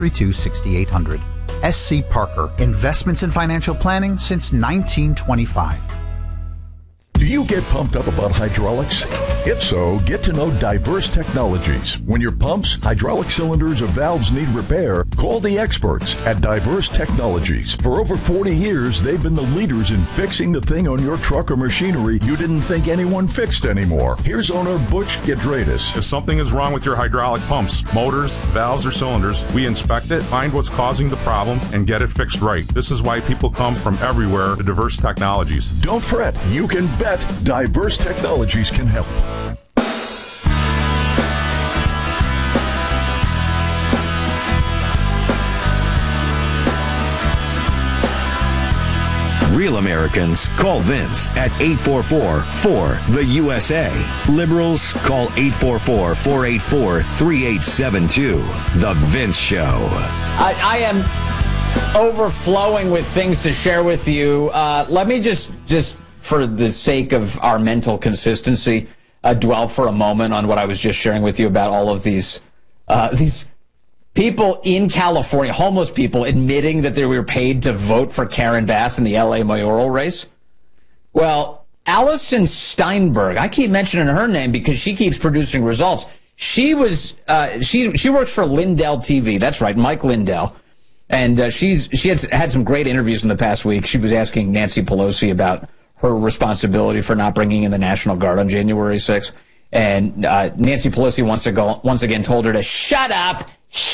832-6800. SC Parker, investments in financial planning since 1925. Do you get pumped up about hydraulics? If so, get to know Diverse Technologies. When your pumps, hydraulic cylinders, or valves need repair, call the experts at Diverse Technologies. For over 40 years, they've been the leaders in fixing the thing on your truck or machinery you didn't think anyone fixed anymore. Here's owner Butch Gidradis. If something is wrong with your hydraulic pumps, motors, valves, or cylinders, we inspect it, find what's causing the problem, and get it fixed right. This is why people come from everywhere to Diverse Technologies. Don't fret. You can bet Diverse Technologies can help. Real Americans call Vince at 844-4-THE-USA. Liberals call 844-484-3872. The Vince Show. I am overflowing with things to share with you. Let me just for the sake of our mental consistency, dwell for a moment on what I was just sharing with you about all of these people in California, homeless people, admitting that they were paid to vote for Karen Bass in the L.A. mayoral race. Well, Allison Steinberg, I keep mentioning her name because she keeps producing results. She was she works for Lindell TV. That's right, Mike Lindell. And she had some great interviews in the past week. She was asking Nancy Pelosi about her responsibility for not bringing in the National Guard on January 6th. And Nancy Pelosi once again told her to shut up.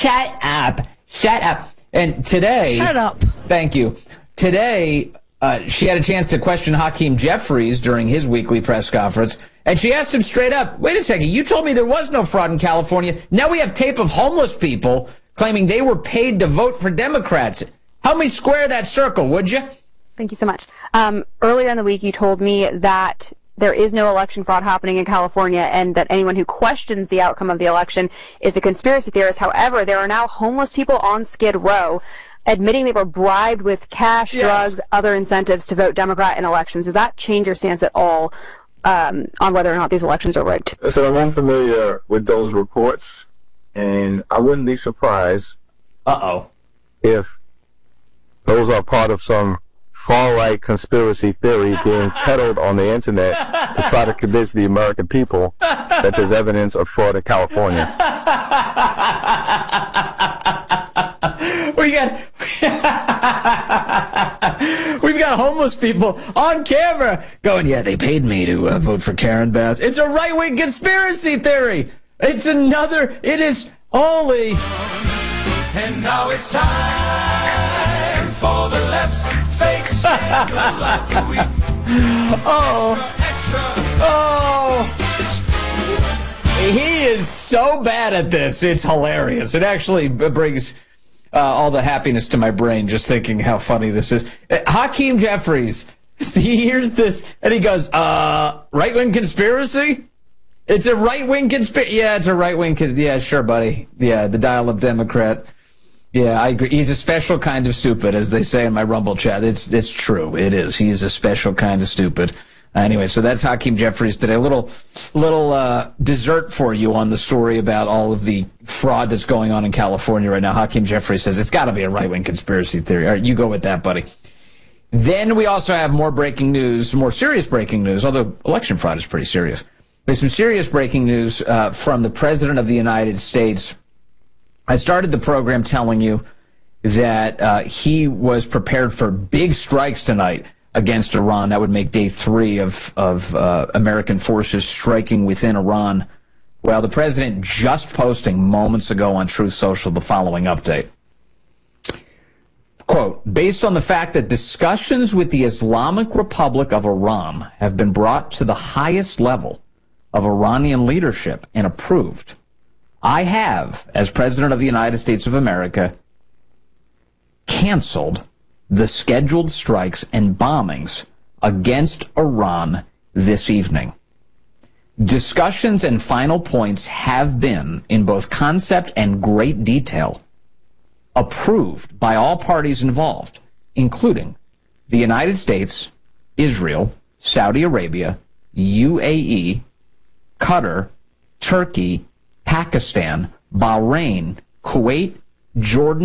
And today... Shut up. Thank you. Today, she had a chance to question Hakeem Jeffries during his weekly press conference. And she asked him straight up, wait a second, you told me there was no fraud in California. Now we have tape of homeless people claiming they were paid to vote for Democrats. Help me square that circle, would you? Thank you so much. Earlier in the week, you told me that there is no election fraud happening in California and that anyone who questions the outcome of the election is a conspiracy theorist. However, there are now homeless people on Skid Row admitting they were bribed with cash, drugs, other incentives to vote Democrat in elections. Does that change your stance at all on whether or not these elections are rigged? Listen, I'm unfamiliar with those reports, and I wouldn't be surprised if those are part of some far-right conspiracy theory being peddled on the internet to try to convince the American people that there's evidence of fraud in California. We've got homeless people on camera going, yeah, they paid me to vote for Karen Bass. It's a right-wing conspiracy theory. It is only. And now it's time for the left's fake scandal of the week. He is so bad at this. It's hilarious. It actually brings all the happiness to my brain just thinking how funny this is. Hakeem Jeffries, he hears this and he goes, right-wing conspiracy? It's a right-wing conspiracy. Yeah, it's a right-wing. Yeah, sure, buddy. Yeah, the dial-up Democrat. Yeah, I agree. He's a special kind of stupid, as they say in my Rumble chat. It's true. It is. He is a special kind of stupid. Anyway, so that's Hakeem Jeffries today. A little dessert for you on the story about all of the fraud that's going on in California right now. Hakeem Jeffries says it's got to be a right-wing conspiracy theory. All right, you go with that, buddy. Then we also have more breaking news, more serious breaking news, although election fraud is pretty serious. There's some serious breaking news from the President of the United States. I started the program telling you that he was prepared for big strikes tonight against Iran. That would make day 3 of American forces striking within Iran. Well, the president just posting moments ago on Truth Social the following update. Quote, based on the fact that discussions with the Islamic Republic of Iran have been brought to the highest level of Iranian leadership and approved, I have, as President of the United States of America, canceled the scheduled strikes and bombings against Iran this evening. Discussions and final points have been, in both concept and great detail, approved by all parties involved, including the United States, Israel, Saudi Arabia, UAE, Qatar, Turkey, Pakistan, Bahrain, Kuwait, Jordan